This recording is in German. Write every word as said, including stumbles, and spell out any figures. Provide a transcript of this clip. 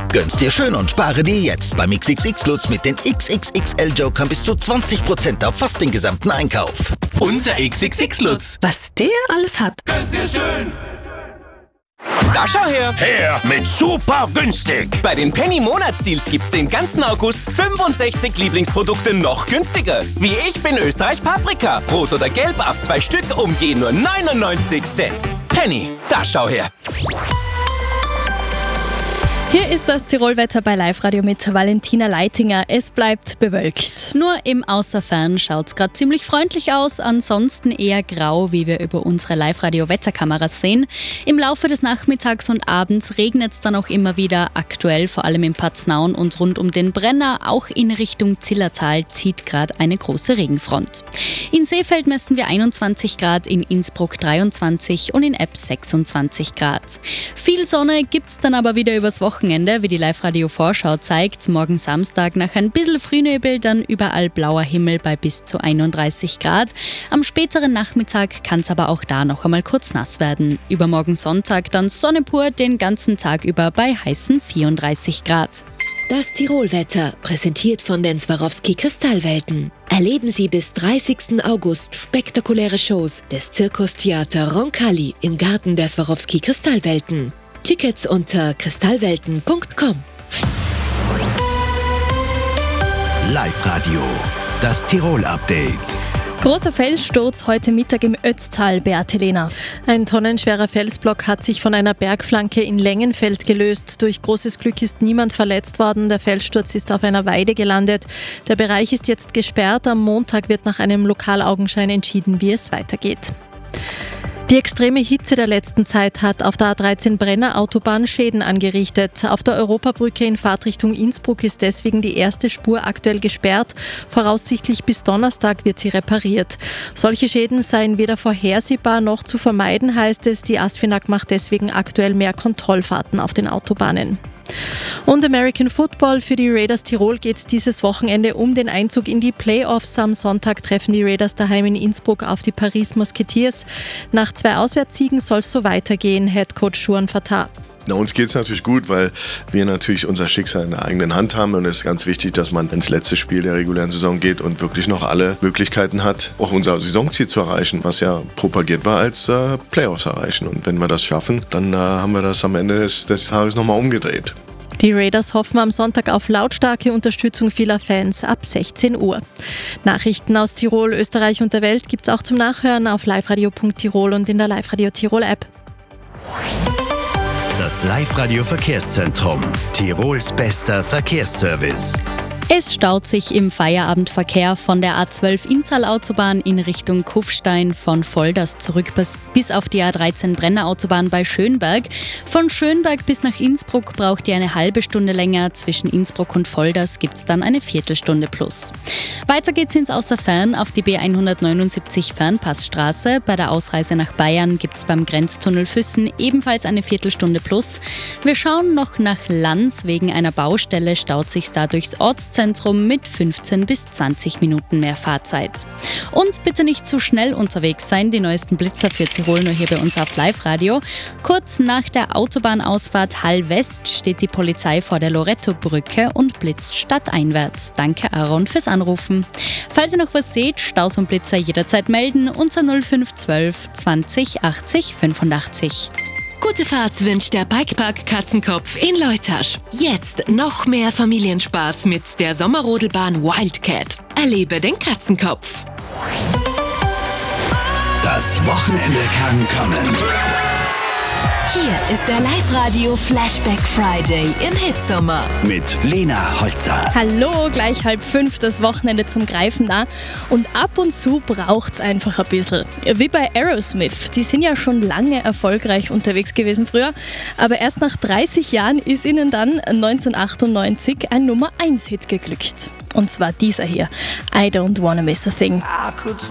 Gönn's dir schön und spare dir jetzt beim X X X-Lutz mit den X X X L-Jokern bis zu zwanzig Prozent auf fast den gesamten Einkauf. Unser X X X-Lutz. Was der alles hat. Gönn's dir schön. Da schau her! Her mit super günstig! Bei den Penny-Monatsdeals gibt's den ganzen August fünfundsechzig Lieblingsprodukte noch günstiger. Wie ich bin Österreich Paprika. Rot oder gelb ab zwei Stück um je nur neunundneunzig Cent. Penny, da schau her! Hier ist das Tirolwetter bei Live-Radio mit Valentina Leitinger. Es bleibt bewölkt. Nur im Außerfern schaut es gerade ziemlich freundlich aus, ansonsten eher grau, wie wir über unsere Live-Radio-Wetterkameras sehen. Im Laufe des Nachmittags und Abends regnet es dann auch immer wieder. Aktuell vor allem in Paznaun und rund um den Brenner, auch in Richtung Zillertal zieht gerade eine große Regenfront. In Seefeld messen wir einundzwanzig Grad, in Innsbruck dreiundzwanzig und in Epp sechsundzwanzig Grad. Viel Sonne gibt es dann aber wieder übers Wochenende. Wie die Live-Radio-Vorschau zeigt, morgen Samstag nach ein bisschen Frühnebel dann überall blauer Himmel bei bis zu einunddreißig Grad. Am späteren Nachmittag kann es aber auch da noch einmal kurz nass werden. Übermorgen Sonntag dann Sonne pur, den ganzen Tag über bei heißen vierunddreißig Grad. Das Tirolwetter, präsentiert von den Swarovski Kristallwelten. Erleben Sie bis dreißigsten August spektakuläre Shows des Zirkustheater Roncalli im Garten der Swarovski Kristallwelten. Tickets unter kristallwelten punkt com. Live-Radio, das Tirol-Update. Großer Felssturz heute Mittag im Ötztal, Beate Lehner. Ein tonnenschwerer Felsblock hat sich von einer Bergflanke in Längenfeld gelöst. Durch großes Glück ist niemand verletzt worden. Der Felssturz ist auf einer Weide gelandet. Der Bereich ist jetzt gesperrt. Am Montag wird nach einem Lokalaugenschein entschieden, wie es weitergeht. Die extreme Hitze der letzten Zeit hat auf der A dreizehn Brenner Autobahn Schäden angerichtet. Auf der Europabrücke in Fahrtrichtung Innsbruck ist deswegen die erste Spur aktuell gesperrt. Voraussichtlich bis Donnerstag wird sie repariert. Solche Schäden seien weder vorhersehbar noch zu vermeiden, heißt es. Die ASFINAG macht deswegen aktuell mehr Kontrollfahrten auf den Autobahnen. Und American Football. Für die Raiders Tirol geht es dieses Wochenende um den Einzug in die Playoffs. Am Sonntag treffen die Raiders daheim in Innsbruck auf die Paris Musketeers. Nach zwei Auswärtssiegen soll es so weitergehen, Headcoach Shuan Fatah. Na, uns geht es natürlich gut, weil wir natürlich unser Schicksal in der eigenen Hand haben und es ist ganz wichtig, dass man ins letzte Spiel der regulären Saison geht und wirklich noch alle Möglichkeiten hat, auch unser Saisonziel zu erreichen, was ja propagiert war als äh, Playoffs erreichen. Und wenn wir das schaffen, dann äh, haben wir das am Ende des, des Tages nochmal umgedreht. Die Raiders hoffen am Sonntag auf lautstarke Unterstützung vieler Fans ab sechzehn Uhr. Nachrichten aus Tirol, Österreich und der Welt gibt's auch zum Nachhören auf liveradio punkt tirol und in der Live-Radio Tirol App. Das Live-Radio Verkehrszentrum, Tirols bester Verkehrsservice. Es staut sich im Feierabendverkehr von der A zwölf Inntal-Autobahn in Richtung Kufstein, von Volders zurück bis, bis auf die A dreizehn Brenner-Autobahn bei Schönberg. Von Schönberg bis nach Innsbruck braucht ihr eine halbe Stunde länger. Zwischen Innsbruck und Volders gibt es dann eine Viertelstunde plus. Weiter geht's ins Außerfern auf die B hundertneunundsiebzig Fernpassstraße. Bei der Ausreise nach Bayern gibt es beim Grenztunnel Füssen ebenfalls eine Viertelstunde plus. Wir schauen noch nach Lanz. Wegen einer Baustelle staut sich da durchs Ortszentrum mit fünfzehn bis zwanzig Minuten mehr Fahrzeit. Und bitte nicht zu schnell unterwegs sein. Die neuesten Blitzer für Tirol nur hier bei uns auf Live-Radio. Kurz nach der Autobahnausfahrt Hall West steht die Polizei vor der Loretto-Brücke und blitzt stadteinwärts. Danke Aaron fürs Anrufen. Falls ihr noch was seht, Staus und Blitzer jederzeit melden unter null fünf eins zwei zwanzig achtzig fünfundachtzig. Gute Fahrt wünscht der Bikepark Katzenkopf in Leutasch. Jetzt noch mehr Familienspaß mit der Sommerrodelbahn Wildcat. Erlebe den Katzenkopf. Das Wochenende kann kommen. Hier ist der Live-Radio Flashback Friday im Hitsommer. Mit Lena Holzer. Hallo, gleich halb fünf, das Wochenende zum Greifen nah. Und ab und zu braucht's einfach ein bisschen. Wie bei Aerosmith. Die sind ja schon lange erfolgreich unterwegs gewesen früher. Aber erst nach dreißig Jahren ist ihnen dann neunzehnhundertachtundneunzig ein Nummer eins Hit geglückt. Und zwar dieser hier. I don't wanna miss a thing.